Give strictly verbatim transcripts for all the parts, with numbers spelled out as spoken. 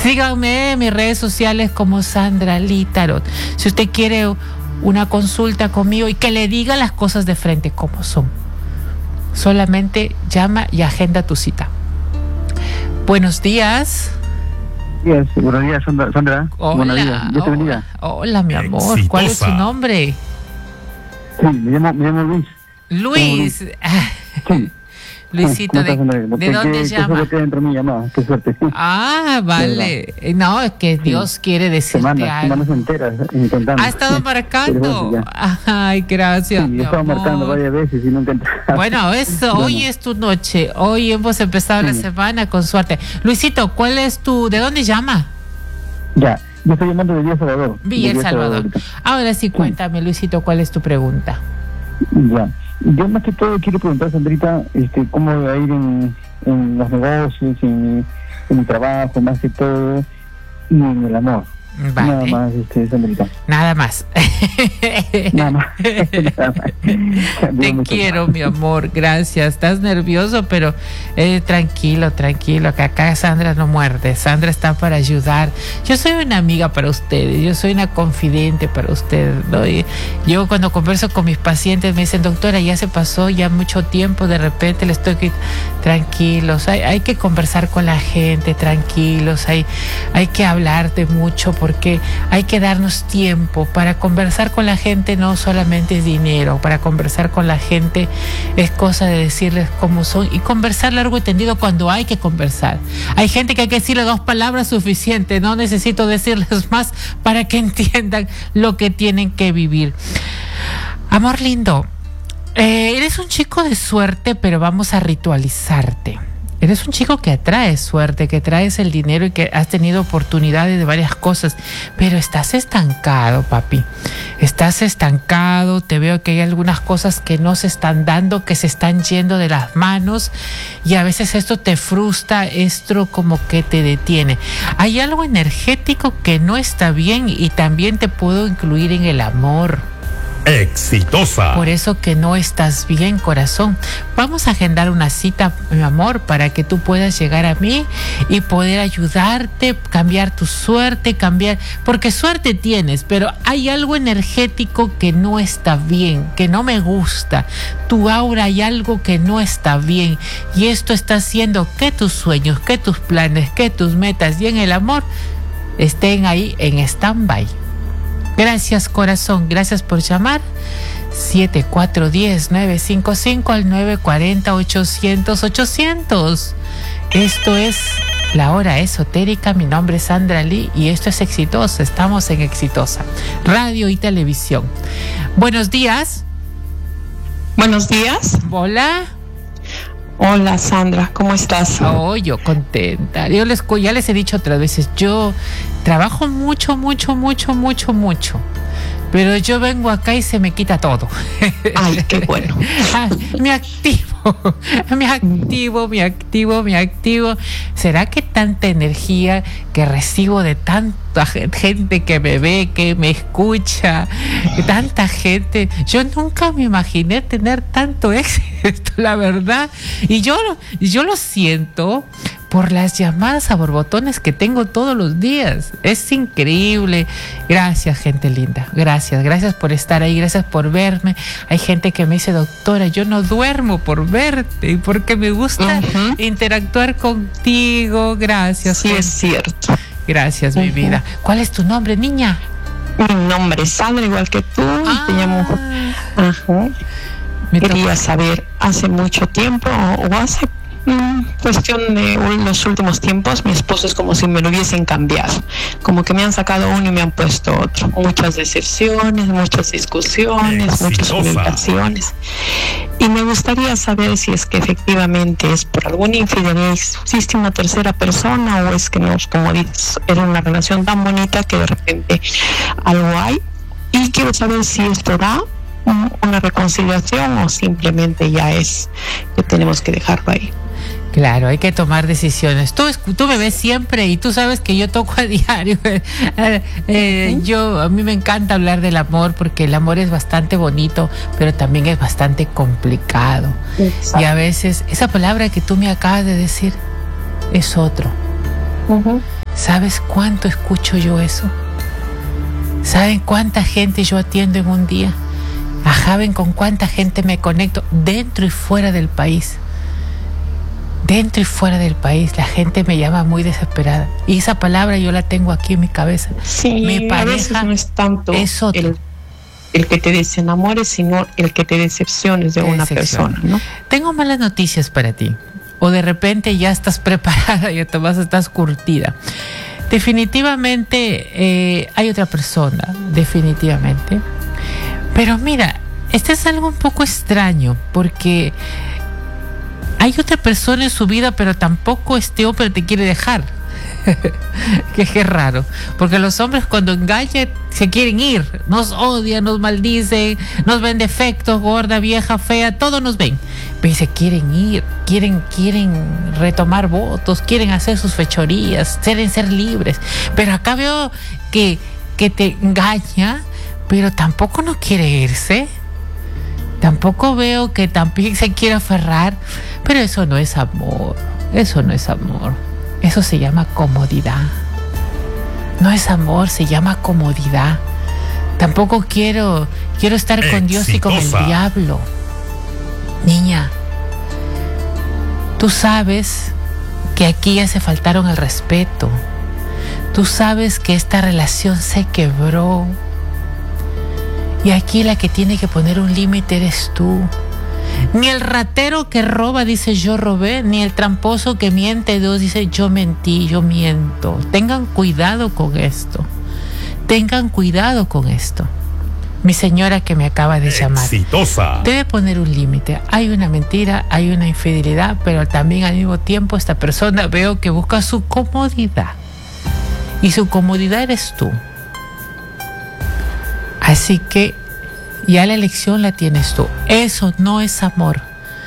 Síganme en mis redes sociales como Sandra Lee Tarot. Si usted quiere una consulta conmigo y que le diga las cosas de frente como son, solamente llama y agenda tu cita. Buenos días. Yes, buenos días, Sandra. Hola, buenos días. Dios te bendiga. Hola, mi amor. Exitosa. ¿Cuál es su nombre? Sí, me llamo, me llamo Luis. Luis. Sí. Luisito, ¿de, ¿de dónde ¿Qué, llama? ¿Qué suerte dentro de mi llamada? Qué suerte. Ah, vale. No, es que Dios sí. quiere decirte semanas, algo. Semanas enteras intentando. ¿Ha estado marcando? Ay, gracias. Sí, mi he estado amor. marcando varias veces y nunca he entrado. Bueno, eso, hoy es tu noche. Hoy hemos empezado sí. la semana con suerte. Luisito, ¿cuál es tu... ¿De dónde llama? Ya, yo estoy llamando de Villa Salvador. Villa El Salvador. Salvador. Ahora sí, cuéntame, sí. Luisito, ¿cuál es tu pregunta? Ya. Yo más que todo quiero preguntar, Sandrita, este, cómo va a ir en, en los negocios, en, en mi trabajo, más que todo, y en el amor. Vale. Nada más, este, Sandrita. Nada más. Nada más. Nada más. Te quiero, mi amor. Gracias. Estás nervioso, pero eh, tranquilo, tranquilo. Que acá Sandra no muerde. Sandra está para ayudar. Yo soy una amiga para ustedes. Yo soy una confidente para ustedes, ¿no? Y yo cuando converso con mis pacientes me dicen, doctora, ya se pasó ya mucho tiempo. De repente le estoy tranquilos. Hay, hay que conversar con la gente, tranquilos. Hay, hay que hablar de mucho, porque hay que darnos tiempo para conversar con la gente. No solamente es dinero, para conversar con la gente es cosa de decirles cómo son y conversar largo y tendido cuando hay que conversar. Hay gente que hay que decirle dos palabras suficientes, no necesito decirles más para que entiendan lo que tienen que vivir. Amor lindo, eh, eres un chico de suerte, pero vamos a ritualizarte. Eres un chico que atrae suerte, que traes el dinero y que has tenido oportunidades de varias cosas, pero estás estancado, papi. Estás estancado, te veo que hay algunas cosas que no se están dando, que se están yendo de las manos y a veces esto te frustra, esto como que te detiene. Hay algo energético que no está bien y también te puedo incluir en el amor. Exitosa. Por eso que no estás bien, corazón. Vamos a agendar una cita, mi amor, para que tú puedas llegar a mí y poder ayudarte, cambiar tu suerte, cambiar, porque suerte tienes, pero hay algo energético que no está bien, que no me gusta. Tu aura, hay algo que no está bien y esto está haciendo que tus sueños, que tus planes, que tus metas y en el amor estén ahí en stand-by. Gracias, corazón. Gracias por llamar. siete cuatro uno cero nueve cinco cinco al nueve cuatro cero ochocientos ochocientos. Esto es La Hora Esotérica. Mi nombre es Sandra Lee y esto es Exitosa. Estamos en Exitosa Radio y Televisión. Buenos días. Buenos días. Hola. Hola, Sandra, ¿cómo estás? Oh, yo contenta. Yo les, ya les he dicho otras veces, yo trabajo mucho, mucho, mucho, mucho, mucho. Pero yo vengo acá y se me quita todo. Ay, qué bueno. Me activo, me activo, me activo, me activo. ¿Será que tanta energía que recibo de tanta gente que me ve, que me escucha, tanta gente? Yo nunca me imaginé tener tanto éxito, la verdad. Y yo, yo lo siento por las llamadas a borbotones que tengo todos los días. Es increíble. Gracias, gente linda. Gracias, gracias por estar ahí, gracias por verme. Hay gente que me dice, doctora, yo no duermo por verte y porque me gusta uh-huh. interactuar contigo. Gracias. Sí, es cierto. Gracias, uh-huh. mi vida. ¿Cuál es tu nombre, niña? Mi nombre es Sandra, igual que tú. Ah. Te llamo. Uh-huh. Quería saber, hace mucho tiempo o hace cuestión de los últimos tiempos, mi esposo es como si me lo hubiesen cambiado, como que me han sacado uno y me han puesto otro. Muchas decepciones, muchas discusiones, Exitosa. muchas comunicaciones. Y me gustaría saber si es que efectivamente es por alguna infidelidad, existe una tercera persona o es que no, como dices, era una relación tan bonita que de repente algo hay. Y quiero saber si esto da una reconciliación o simplemente ya es que tenemos que dejarlo ahí. Claro, hay que tomar decisiones. Tú, tú me ves siempre y tú sabes que yo toco a diario. eh, yo, a mí me encanta hablar del amor porque el amor es bastante bonito, pero también es bastante complicado. Exacto. Y a veces esa palabra que tú me acabas de decir es otro. Uh-huh. ¿Sabes cuánto escucho yo eso? ¿Saben cuánta gente yo atiendo en un día? ¿Saben con cuánta gente me conecto dentro y fuera del país? Dentro y fuera del país, la gente me llama muy desesperada. Y esa palabra yo la tengo aquí en mi cabeza. Sí, mi pareja, a veces no es tanto es el, el que te desenamores, sino el que te decepciones de te una decepciona. persona, ¿no? Tengo malas noticias para ti. O de repente ya estás preparada, ya te vas, estás curtida. Definitivamente eh, hay otra persona, definitivamente. Pero mira, este es algo un poco extraño, porque hay otra persona en su vida, pero tampoco este hombre te quiere dejar. que es raro, porque los hombres cuando engañan se quieren ir, nos odian, nos maldicen, nos ven defectos, gorda, vieja, fea, todos nos ven, pero se quieren ir, quieren, quieren retomar votos, quieren hacer sus fechorías, quieren ser libres. Pero acá veo que, que te engaña, pero tampoco no quiere irse. Tampoco veo que también se quiera aferrar, pero eso no es amor, eso no es amor. Eso se llama comodidad. No es amor, se llama comodidad. Tampoco quiero, quiero estar Exitosa. con Dios y con el diablo. Niña, tú sabes que aquí ya se faltaron el respeto. Tú sabes que esta relación se quebró. Y aquí la que tiene que poner un límite eres tú. Ni el ratero que roba dice yo robé, ni el tramposo que miente Dios dice yo mentí, yo miento. Tengan cuidado con esto. Tengan cuidado con esto. Mi señora que me acaba de llamar Exitosa. debe poner un límite. Hay una mentira, hay una infidelidad, pero también al mismo tiempo esta persona veo que busca su comodidad. Y su comodidad eres tú. Así que ya la elección la tienes tú. Eso no es amor.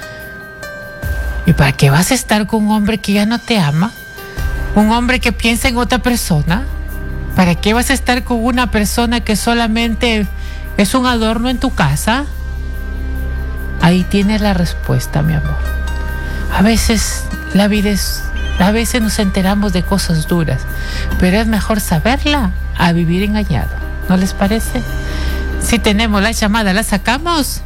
¿Y para qué vas a estar con un hombre que ya no te ama? ¿Un hombre que piensa en otra persona? ¿Para qué vas a estar con una persona que solamente es un adorno en tu casa? Ahí tienes la respuesta, mi amor. A veces la vida es... A veces nos enteramos de cosas duras, pero es mejor saberla a vivir engañado. ¿No les parece? Si tenemos la llamada, ¿la sacamos?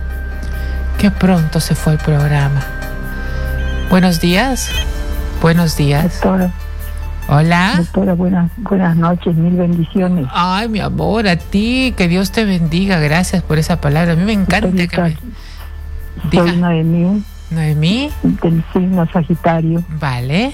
Qué pronto se fue el programa. Buenos días. Buenos días. Doctora. Hola. Doctora, buenas, buenas noches, mil bendiciones. Ay, mi amor, a ti, que Dios te bendiga. Gracias por esa palabra. A mí me encanta Doctorita, que me... soy Diga. Noemí, Noemí. del signo Sagitario. Vale.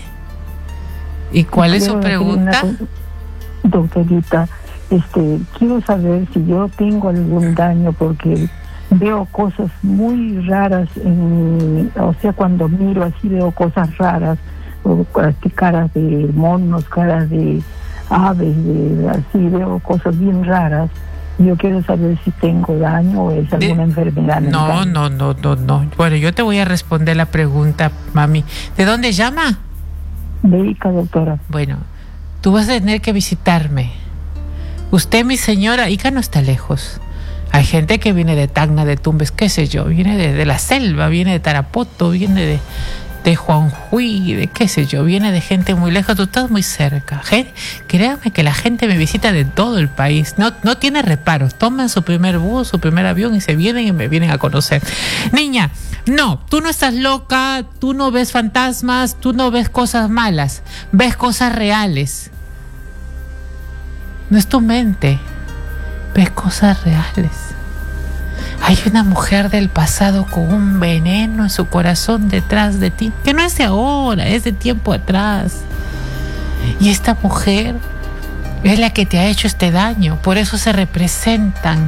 ¿Y cuál es su Quiero hacer pregunta? una con- Doctorita, este, quiero saber si yo tengo algún daño porque veo cosas muy raras, en, o sea, cuando miro así veo cosas raras, o, este, caras de monos, caras de aves, de, así veo cosas bien raras. Yo quiero saber si tengo daño o es alguna De- enfermedad No, mental. no, no, no, no. Bueno, yo te voy a responder la pregunta, mami. ¿De dónde llama? De Ica, doctora. Bueno, tú vas a tener que visitarme. Usted, mi señora, Ica no está lejos. Hay gente que viene de Tacna, de Tumbes, qué sé yo, viene de, de la selva, viene de Tarapoto, viene de, de Juanjuy, de qué sé yo, viene de gente muy lejos. Tú estás muy cerca. Gen- Créame que la gente me visita de todo el país. No, no tiene reparos. Toman su primer bus, su primer avión y se vienen y me vienen a conocer. Niña, no, tú no estás loca, tú no ves fantasmas, tú no ves cosas malas, ves cosas reales. No es tu mente, ves cosas reales. Hay una mujer del pasado con un veneno en su corazón detrás de ti, que no es de ahora, es de tiempo atrás. Y esta mujer es la que te ha hecho este daño, por eso se representan.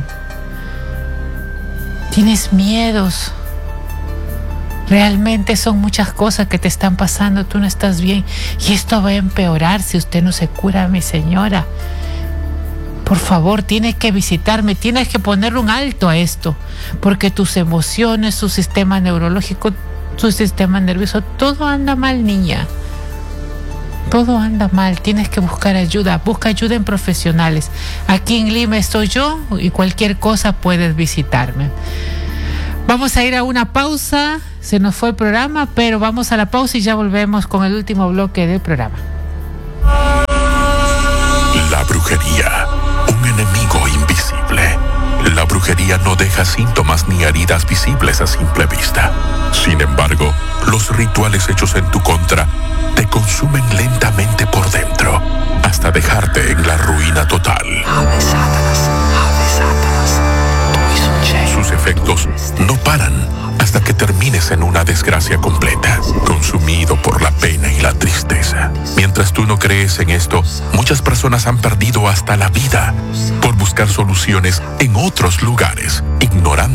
Tienes miedos. Realmente son muchas cosas que te están pasando, tú no estás bien. Y esto va a empeorar si usted no se cura, mi señora. Por favor, tienes que visitarme, tienes que ponerle un alto a esto, porque tus emociones, tu sistema neurológico, tu sistema nervioso, todo anda mal, niña. Todo anda mal, tienes que buscar ayuda, busca ayuda en profesionales. Aquí en Lima estoy yo y cualquier cosa puedes visitarme. Vamos a ir a una pausa, se nos fue el programa, pero vamos a la pausa y ya volvemos con el último bloque del programa. brujería no deja síntomas ni heridas visibles a simple vista. Sin embargo, los rituales hechos en tu contra te consumen lentamente por dentro, hasta dejarte en la ruina total. Sus efectos no paran hasta que termines en una desgracia completa, consumido por la pena y la tristeza. Mientras tú no crees en esto, muchas personas han perdido hasta la vida por buscar soluciones en otros lugares, ignorando